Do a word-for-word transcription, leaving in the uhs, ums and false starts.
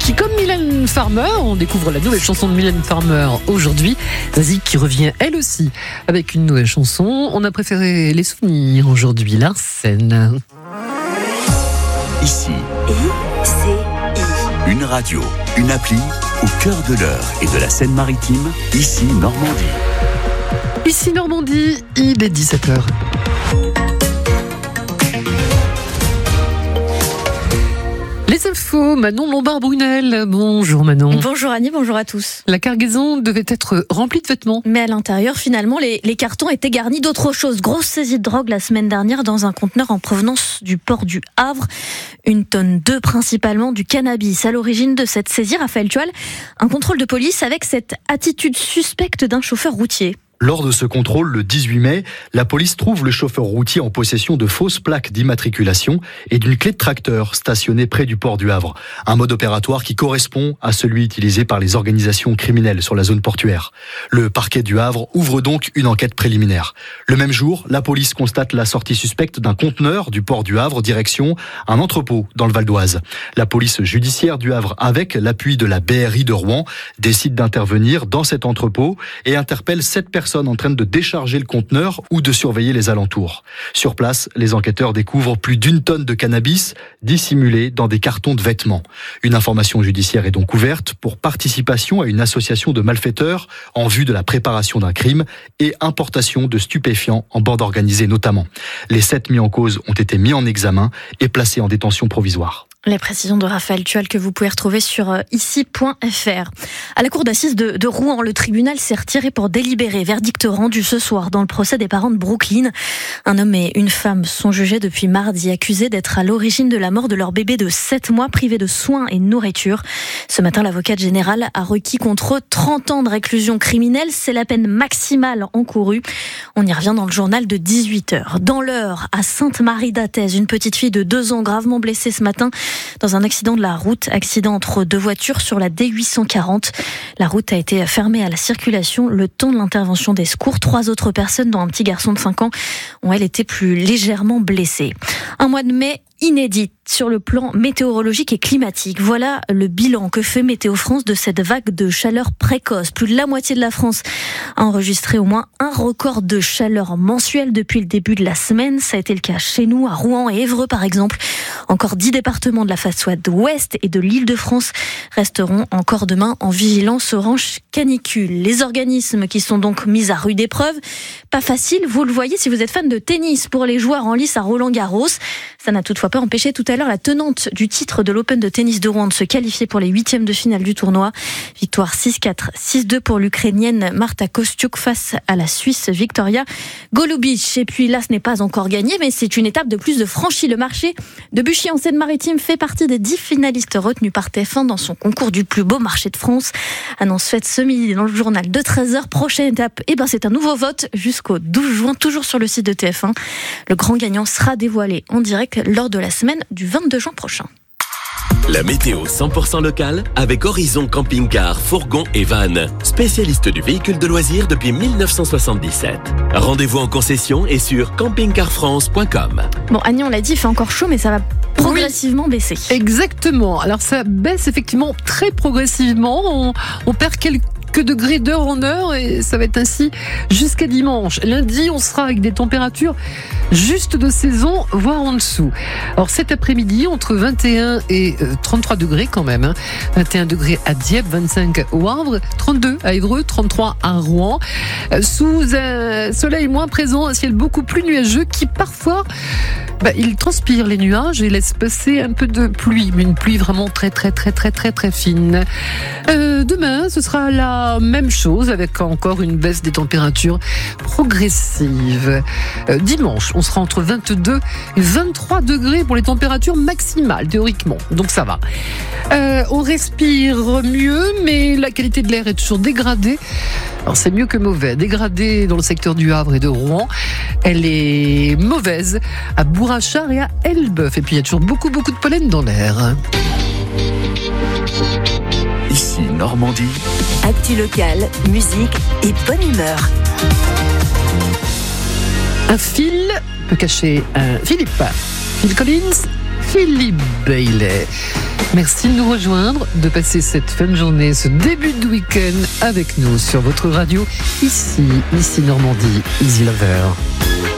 qui, comme Mylène Farmer, on découvre la nouvelle chanson de Mylène Farmer aujourd'hui. Zazie qui revient elle aussi avec une nouvelle chanson. On a préféré les souvenirs aujourd'hui, Larsen. Ici, I C I. une radio, une appli au cœur de l'Eure et de la Seine-Maritime. Ici, Normandie. Ici Normandie, il est dix-sept heures. Les infos, Manon Lombard-Brunel. Bonjour Manon. Bonjour Annie, bonjour à tous. La cargaison devait être remplie de vêtements. Mais à l'intérieur, finalement, les, les cartons étaient garnis d'autre chose. Grosse saisie de drogue la semaine dernière dans un conteneur en provenance du port du Havre. Une tonne deux principalement du cannabis. À l'origine de cette saisie, Raphaël Tual, un contrôle de police avec cette attitude suspecte d'un chauffeur routier. Lors de ce contrôle, le dix-huit mai, la police trouve le chauffeur routier en possession de fausses plaques d'immatriculation et d'une clé de tracteur stationnée près du port du Havre. Un mode opératoire qui correspond à celui utilisé par les organisations criminelles sur la zone portuaire. Le parquet du Havre ouvre donc une enquête préliminaire. Le même jour, la police constate la sortie suspecte d'un conteneur du port du Havre direction un entrepôt dans le Val d'Oise. La police judiciaire du Havre, avec l'appui de la B R I de Rouen, décide d'intervenir dans cet entrepôt et interpelle sept personnes en train de décharger le conteneur ou de surveiller les alentours. Sur place, les enquêteurs découvrent plus d'une tonne de cannabis dissimulé dans des cartons de vêtements. Une information judiciaire est donc ouverte pour participation à une association de malfaiteurs en vue de la préparation d'un crime et importation de stupéfiants en bande organisée notamment. Les sept mis en cause ont été mis en examen et placés en détention provisoire. Les précisions de Raphaël Tual que vous pouvez retrouver sur ici point f r. À la cour d'assises de, de Rouen, le tribunal s'est retiré pour délibérer. Verdict rendu ce soir dans le procès des parents de Brooklyn. Un homme et une femme sont jugés depuis mardi, accusés d'être à l'origine de la mort de leur bébé de sept mois, privé de soins et de nourriture. Ce matin, l'avocate générale a requis contre eux trente ans de réclusion criminelle. C'est la peine maximale encourue. On y revient dans le journal de dix-huit heures. Dans l'Eure, à Sainte-Marie-d'Athèse, une petite fille de deux ans gravement blessée ce matin dans un accident de la route, accident entre deux voitures sur la D huit cent quarante. La route a été fermée à la circulation le temps de l'intervention des secours. Trois autres personnes, dont un petit garçon de cinq ans, ont elles été plus légèrement blessées. Un mois de mai inédit sur le plan météorologique et climatique. Voilà le bilan que fait Météo France de cette vague de chaleur précoce. Plus de la moitié de la France a enregistré au moins un record de chaleur mensuelle depuis le début de la semaine. Ça a été le cas chez nous, à Rouen et Évreux par exemple. Encore dix départements de la façade ouest et de l'Île-de-France resteront encore demain en vigilance orange canicule. Les organismes qui sont donc mis à rude épreuve. Pas facile, vous le voyez si vous êtes fan de tennis pour les joueurs en lice à Roland-Garros. Ça n'a toutefois pas empêché tout à l'heure la tenante du titre de l'Open de tennis de Rouen de se qualifier pour les huitièmes de finale du tournoi. Victoire six quatre, six deux pour l'Ukrainienne Marta Kostyuk face à la Suisse Victoria Golubic. Et puis là, ce n'est pas encore gagné, mais c'est une étape de plus de franchie. Le marché de Buchy en Seine-Maritime fait partie des dix finalistes retenus par T F un dans son concours du plus beau marché de France. Annonce faite ce midi dans le journal de treize heures. Prochaine étape, eh ben c'est un nouveau vote jusqu'au douze juin, toujours sur le site de T F un. Le grand gagnant sera dévoilé en direct lors de la semaine du vingt-deux juin prochain. La météo cent pour cent locale avec Horizon Camping-Car, Fourgon et Van, spécialiste du véhicule de loisirs depuis mille neuf cent soixante-dix-sept. Rendez-vous en concession et sur camping car france point com. Bon, Annie, on l'a dit, il fait encore chaud, mais ça va progressivement oui, baisser. Exactement. Alors ça baisse effectivement très progressivement. On, on perd quelques degrés d'heure en heure et ça va être ainsi jusqu'à dimanche. Lundi, on sera avec des températures juste de saison, voire en dessous. Alors cet après-midi, entre vingt et un et trente-trois degrés quand même. Hein. vingt et un degrés à Dieppe, vingt-cinq au Havre, trente-deux à Évreux, trente-trois à Rouen. Sous un soleil moins présent, un ciel beaucoup plus nuageux qui parfois, bah, il transpire les nuages et laisse passer un peu de pluie, mais une pluie vraiment très très très très très très fine. Euh, demain, ce sera la même chose avec encore une baisse des températures progressive. Euh, dimanche, on sera entre vingt-deux et vingt-trois degrés pour les températures maximales, théoriquement. Donc ça va. Euh, on respire mieux, mais la qualité de l'air est toujours dégradée. Alors c'est mieux que mauvais. Dégradée dans le secteur du Havre et de Rouen. Elle est mauvaise à Bourrachard et à Elbeuf. Et puis il y a toujours beaucoup, beaucoup de pollen dans l'air. Ici, Normandie. Actu locale, musique et bonne humeur. Un fil peut cacher un Philippe. Phil Collins, Philippe Bailey. Merci de nous rejoindre, de passer cette fin de journée, ce début de week-end avec nous sur votre radio, ici, ici Normandie, Easy Lover.